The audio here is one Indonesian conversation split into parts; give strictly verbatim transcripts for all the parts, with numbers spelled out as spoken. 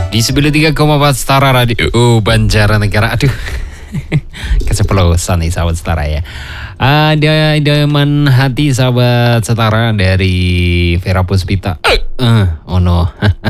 Di sembilan puluh tiga koma empat Setara Radio Banjaranegara. Aduh, keceplosan nih sahabat Setara ya. Ada idaman hati sahabat Setara dari Vera Puspita. Uh, oh no.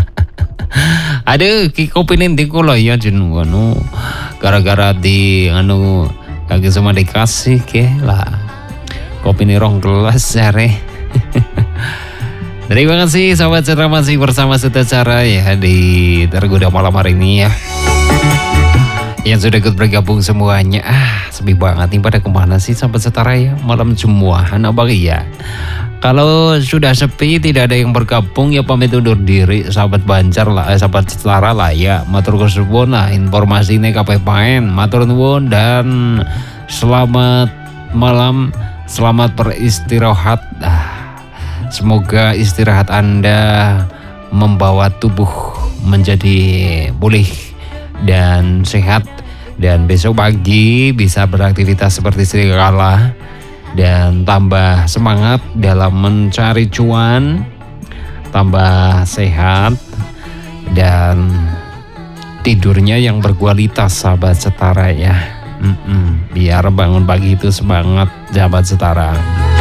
Ada kopi nanti kalau ya jenuh anu gara-gara di anu kagak semua dikasih ke lah kopi ini rong gelas sare. Terima kasih sahabat Setara masih bersama Setara ya di Tergoda malam hari ini ya. Yang sudah ikut bergabung semuanya. Ah, sepi banget nih, pada kemana sih sahabat Setara ya? Malam Jumahan apa ya? Kalau sudah sepi tidak ada yang bergabung ya pamit undur diri sahabat Banjar lah, eh, sahabat Setara lah ya. Matur nuwun lah informasinya kabeh paen. Matur nuwun dan selamat malam, selamat beristirahat. Ah, semoga istirahat Anda membawa tubuh menjadi pulih dan sehat, dan besok pagi bisa beraktivitas seperti sedia kala dan tambah semangat dalam mencari cuan, tambah sehat dan tidurnya yang berkualitas sahabat Setara ya. Mm-mm, biar bangun pagi itu semangat sahabat Setara.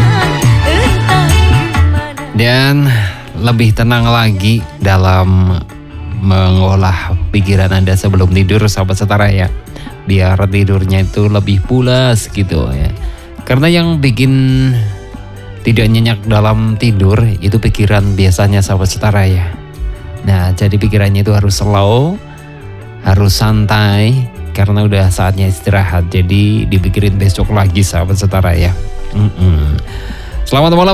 Dan lebih tenang lagi dalam mengolah pikiran Anda sebelum tidur sahabat Setara ya. Biar tidurnya itu lebih pulas gitu ya. Karena yang bikin tidak nyenyak dalam tidur itu pikiran biasanya sahabat Setara ya. Nah, jadi pikirannya itu harus slow, harus santai karena udah saatnya istirahat. Jadi dipikirin besok lagi sahabat Setara ya. Mm-mm. Selamat malam